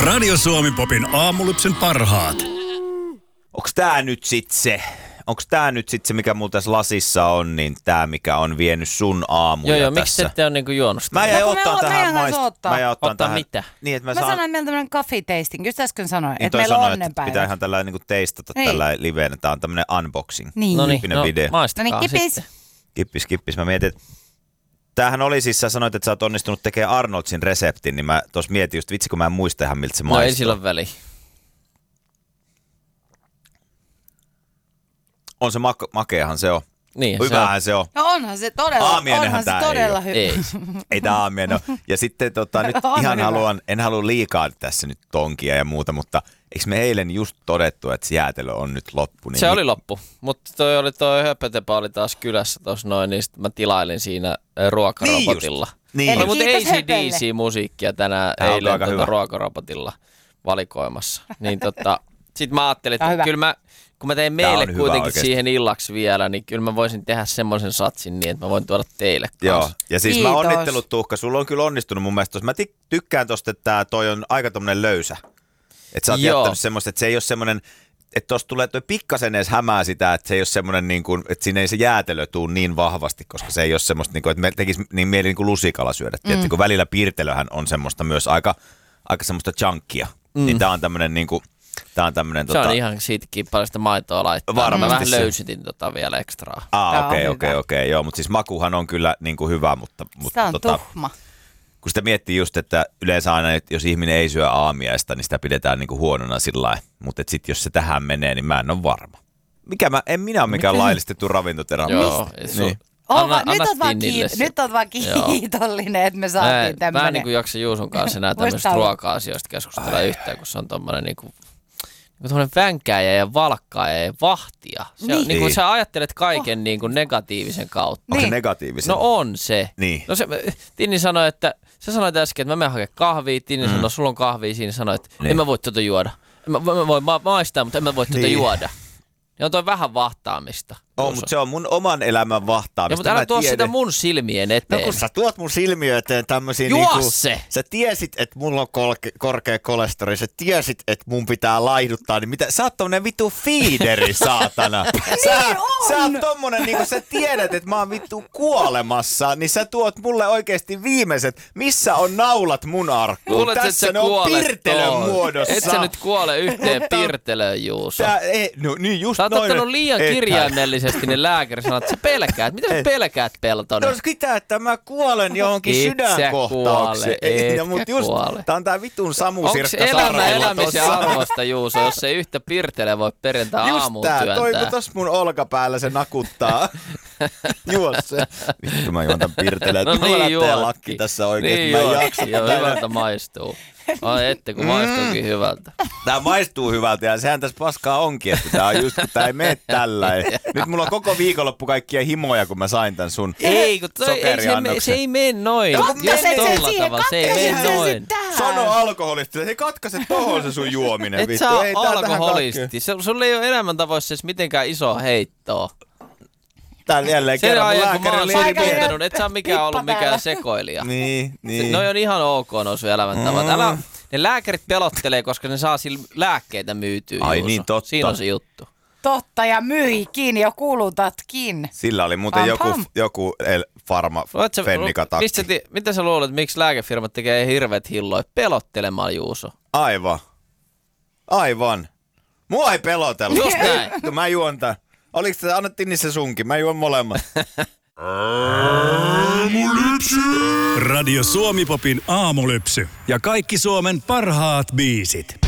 Radio Suomi Popin aamulypsyn parhaat. Onks tää nyt sit se, mikä mulla tässä lasissa on, niin tää, mikä on vienyt sun aamuja Joo, tässä? miksi ette ole niinku juonut sitä? Mä jäin ottaa tähän Ottaa mitä? Niin, että Mä sanoin, että meillä on tämmönen coffee tasting. Just äsken sanoin, niin että meillä on sanoi, että onnenpäivä. pitää ihan tällä niinku teistata tällä liveenä. Tää on tämmönen unboxing. Niin. No niin, video. maistakaa No niin, kipis. sitten. Kippis. Mä mietin, että tämähän oli siis, sä sanoit, että sä oot onnistunut tekemään Arnoldsin reseptin, niin mä tossa mietin just, vitsi kun mä en muista ihan miltä se maistuu. No ei sillä väliä. On se makeahan se on. Niin, Hyvähän se on. No onhan se todella, hyvä. Ei tää aamien ole. Ja sitten nyt ihan en halua liikaa tässä nyt tonkia ja muuta, mutta eikö me eilen just todettu, että se jäätelö on nyt loppu? Niin se oli loppu, mutta toi höpötepä oli taas kylässä tossa noin, niin sit mä tilailin siinä ruokarobotilla. Niin. Oli mutta AC/DC-musiikkia tänään eilen ruokarobotilla valikoimassa. Niin sit mä ajattelin, että kyllä kun mä tein meille kuitenkin siihen illaksi vielä, niin kyllä mä voisin tehdä semmoisen satsin niin, että mä voin tuoda teille kanssa. Joo, ja siis Kiitos. mä onnittelut Tuhka, sulla on kyllä onnistunut mun mielestä. Mä tykkään tosta, että toi on aika tommonen löysä. Että sä oot jättänyt semmoista, että se ei ole semmoinen, että tosta tulee toi pikkasen edes hämää sitä, että se ei ole semmoinen niin kuin, että siinä ei se jäätelö tuu niin vahvasti, koska se ei ole semmoista, niin kuin, että me tekisi niin mieli niin kuin lusikalla syödä. Tietysti, kun välillä piirtelöhän on semmoista myös aika semmoista chunkia, niin tää on tämmönen niin kuin, se on ihan siitäkin paljon sitä maitoa laittaa. Varmasti mä vähän löysitin vielä ekstraa. Okei. Joo, mutta siis makuhan on kyllä niin kuin hyvä, mutta Sitä on tuhma. Kun sitä miettii just, että yleensä aina, että jos ihminen ei syö aamiaista, niin sitä pidetään niin kuin huonona sillä lailla. Mutta sitten jos se tähän menee, niin mä en ole varma. En minä ole mikään laillistettu ravintoterapeutti. Joo, niin. Nyt oot vaan kiitollinen, että me saatiin tämmönen. Mä en niin jaksa Juuson kanssa enää tämmöisistä ruoka-asioista keskustella yhtään, kun se on tommonen niinku vänkääjä ja valkkaaja ja vahtia. Se on, niin kuin sä ajattelet kaiken niin kuin negatiivisen kautta. Onko se negatiivisen? No on se. Niin. No Tinni sanoi, että sä sanoit äsken, että mä menen hakemaan kahvia. Tinni sanoi, sulla on kahvia siinä. Sanoi, että en mä voi tuota juoda. Mä voin maistaa, mutta en mä voi tuota juoda. Ja on toi vähän vahtaamista. On, mutta se on mun oman elämän vahtaamista. Ja, mutta älä tuo sitä mun silmien eteen. No kun sä tuot mun silmiö eteen tämmösiä se! Sä tiesit, että mulla on korkea kolesteroli. Sä tiesit, että mun pitää laihduttaa. Niin mitä? Sä oot tommonen vittu feederi, saatana. Sä oot tommonen, niin kun sä tiedät, että mä oon vittu kuolemassa. Niin sä tuot mulle oikeesti viimeiset. Missä on naulat mun arkkuun? Luulet, tässä ne on pirtelön muodossa. Et sä nyt kuole yhteen pirtelöön, Juuso. No niin, just sä oot noin. ottanut liian kirjaimellisesti ne lääkäri sanoo, että sä pelkäät. Mitä sä pelkäät, Peltonen? No sitä, että mä kuolen johonkin sydänkohtaukseen. Tää on tää vitun Samu Sirkka Sarvola. Onks elämä elämisen arvosta, Juuso, jos ei yhtä pirtele voi perjantai aamuun työntää? Just tää, toi tossa mun olkapäällä se nakuttaa. Juos se. Vittu mä juon tän pirteleen. No niin, juon. Lakki tässä oikeesti. Niin, mä en jaksa. Joo, hyvältä maistuu. Ai ette, kun maistuukin hyvältä. Tää maistuu hyvältä ja sehän tässä paskaa onkin, että tää on just, kun tää ei mene tällainen. Nyt mulla on koko viikonloppu kaikkia himoja, kun mä sain tän sun sokeriannoksen. Se ei mene noin. Jos tolla tavalla, se ei mene noin. Sano alkoholisti, hei katkaise tohon se sun juominen. Et sä oo alkoholisti. Sulla ei ole elämäntavoissa mitenkään iso heittoa. Täällä jälleen kerran mun lääkäri oli eri mieltä. Et sä ollut mikään sekoilija. Niin. Noi on ihan ok noin sun elämäntavat. Ne lääkärit pelottelee, koska ne saa sillä lääkkeitä myytyä. Ai niin, totta. Siinä on se juttu. Totta, ja myikin ja kulutatkin. Sillä oli muuten joku farma-fennikatakki. Mitä sä luulet, miksi lääkefirmat tekee hirveät hilloja pelottelemaan, Juuso? Aivan. Mua ei pelotella. Just näin. Mä juon tän. Oliko se, annettiin niissä sunkin? Mä juon molemmat. Aamulypsy. Radio Suomi Popin aamulypsy. Ja kaikki Suomen parhaat biisit.